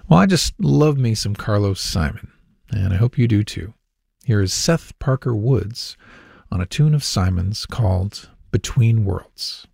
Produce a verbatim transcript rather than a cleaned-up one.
Well, I just love me some Carlos Simon, and I hope you do too. Here is Seth Parker Woods on a tune of Simon's called Between Worlds.